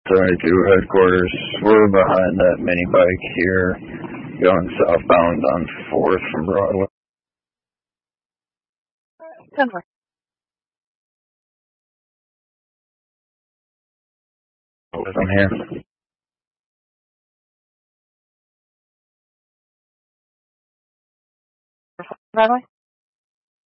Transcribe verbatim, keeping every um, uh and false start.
Sorry, to headquarters. We're behind that mini bike here, going southbound on fourth from Broadway. ten four. I'm here. Broadway?